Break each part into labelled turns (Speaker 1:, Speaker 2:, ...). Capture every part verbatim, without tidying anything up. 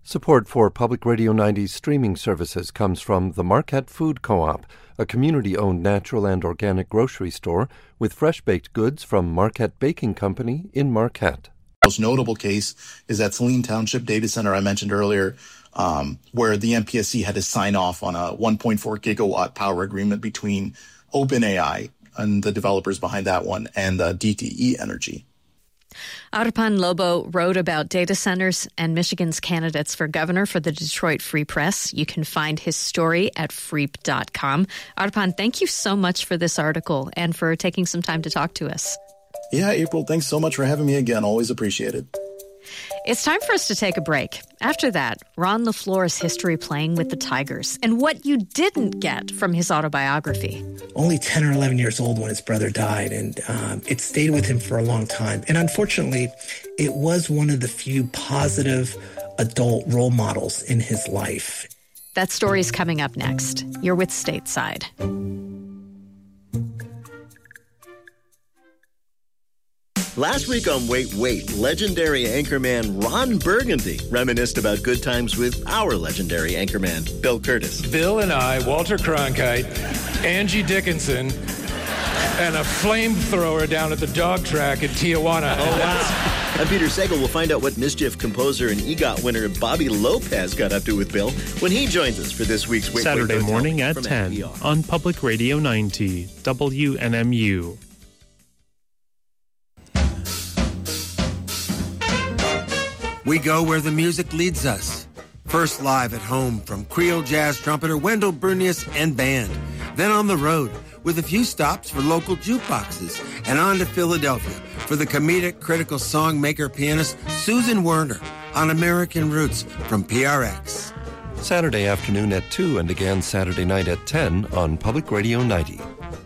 Speaker 1: Support for Public Radio ninety's streaming services comes from the Marquette Food Co-op, a community-owned natural and organic grocery store with fresh-baked goods from Marquette Baking Company in Marquette.
Speaker 2: The most notable case is that Saline Township data center I mentioned earlier, um, where the M P S C had to sign off on a one point four gigawatt power agreement between OpenAI and the developers behind that one and uh, D T E Energy.
Speaker 3: Arpan Lobo wrote about data centers and Michigan's candidates for governor for the Detroit Free Press. You can find his story at freep dot com. Arpan, thank you so much for this article and for taking some time to talk to us.
Speaker 2: Yeah, April, thanks so much for having me again. Always appreciated.
Speaker 3: It's time for us to take a break. After that, Ron LaFleur's history playing with the Tigers and what you didn't get from his autobiography.
Speaker 4: Only ten or eleven years old when his brother died, and um, it stayed with him for a long time. And unfortunately, it was one of the few positive adult role models in his life.
Speaker 3: That story is coming up next. You're with Stateside.
Speaker 5: Last week on Wait, Wait, legendary anchorman Ron Burgundy reminisced about good times with our legendary anchorman, Bill Curtis.
Speaker 6: Bill and I, Walter Cronkite, Angie Dickinson, and a flamethrower down at the dog track in Tijuana.
Speaker 5: Oh, wow. I'm Peter Sagal. We'll find out what Mischief composer and EGOT winner Bobby Lopez got up to with Bill when he joins us for this week's Wait,
Speaker 7: Saturday
Speaker 5: Wait,
Speaker 7: morning at
Speaker 5: from
Speaker 7: ten
Speaker 5: N P R.
Speaker 7: on Public Radio ninety, W N M U.
Speaker 8: We go where the music leads us. First live at home from Creole jazz trumpeter Wendell Bernius and band. Then on the road with a few stops for local jukeboxes. And on to Philadelphia for the comedic critical song maker pianist Susan Werner on American Roots from P R X.
Speaker 1: Saturday afternoon at two and again Saturday night at ten on Public Radio ninety.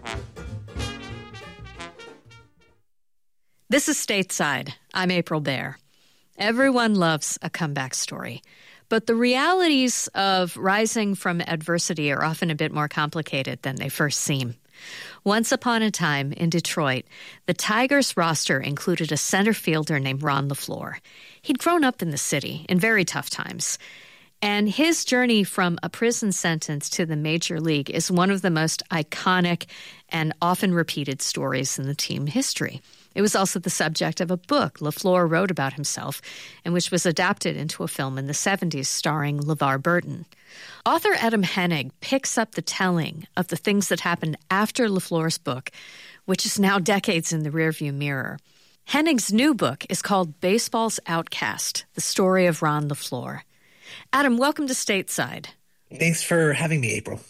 Speaker 3: This is Stateside. I'm April Baer. Everyone loves a comeback story, but the realities of rising from adversity are often a bit more complicated than they first seem. Once upon a time in Detroit, the Tigers roster included a center fielder named Ron LaFleur. He'd grown up in the city in very tough times, and his journey from a prison sentence to the major league is one of the most iconic and often repeated stories in the team history. It was also the subject of a book LaFleur wrote about himself and which was adapted into a film in the seventies starring LeVar Burton. Author Adam Hennig picks up the telling of the things that happened after LaFleur's book, which is now decades in the rearview mirror. Hennig's new book is called Baseball's Outcast, The Story of Ron LaFleur. Adam, welcome to Stateside.
Speaker 4: Thanks for having me, April.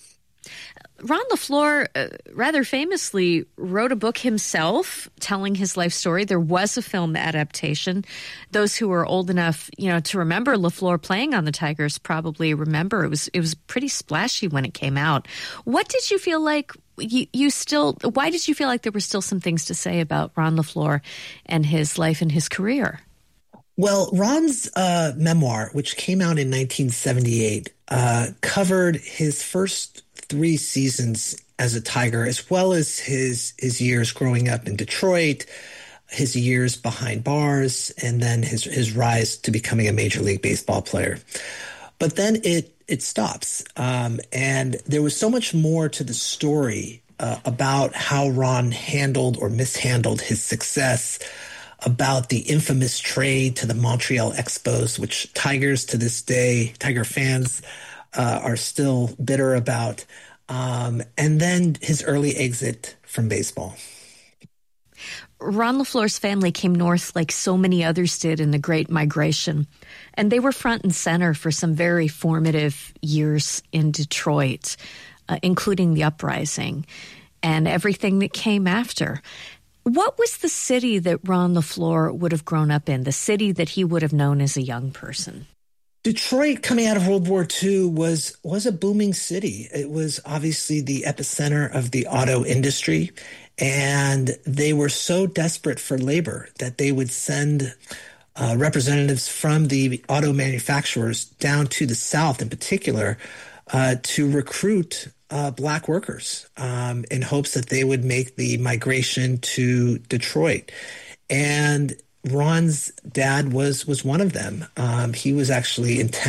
Speaker 3: Ron LaFleur uh, rather famously wrote a book himself telling his life story. There was a film adaptation. Those who are old enough, you know, to remember LaFleur playing on the Tigers probably remember it was it was pretty splashy when it came out. What did you feel like you, you still, why did you feel like there were still some things to say about Ron LaFleur and his life and his career?
Speaker 4: Well, Ron's uh, memoir, which came out in nineteen seventy-eight, uh, covered his first three seasons as a Tiger, as well as his his years growing up in Detroit, his years behind bars, and then his his rise to becoming a Major League Baseball player. But then it it stops, um, and there was so much more to the story uh, about how Ron handled or mishandled his success, about the infamous trade to the Montreal Expos, which Tigers to this day, Tiger fans uh, are still bitter about, um, and then his early exit from baseball.
Speaker 3: Ron LaFleur's family came north like so many others did in the Great Migration, and they were front and center for some very formative years in Detroit, uh, including the uprising and everything that came after. What was the city that Ron LaFleur would have grown up in, the city that he would have known as a young person?
Speaker 4: Detroit, coming out of World War Two, was was a booming city. It was obviously the epicenter of the auto industry, and they were so desperate for labor that they would send uh, representatives from the auto manufacturers down to the South in particular uh, to recruit uh, black workers um, in hopes that they would make the migration to Detroit. And Ron's dad was was one of them. Um, he was actually in